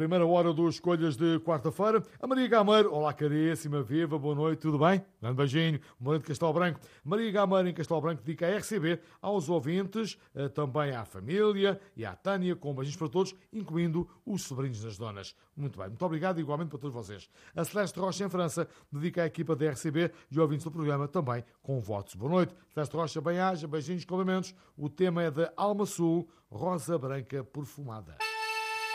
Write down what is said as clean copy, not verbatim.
Primeira hora dos Escolhas de quarta-feira. A Maria Gameiro, olá caríssima, viva, boa noite, tudo bem? Grande beijinho, boa noite Castelo Branco. Maria Gameiro em Castelo Branco dedica a RCB aos ouvintes, também à família e à Tânia, com beijinhos para todos, incluindo os sobrinhos das donas. Muito bem, muito obrigado igualmente para todos vocês. A Celeste Rocha em França dedica à equipa da RCB e ouvintes do programa também com votos. Boa noite, Celeste Rocha, bem-aja, beijinhos, cumprimentos. O tema é da Alma Sul, Rosa Branca Perfumada.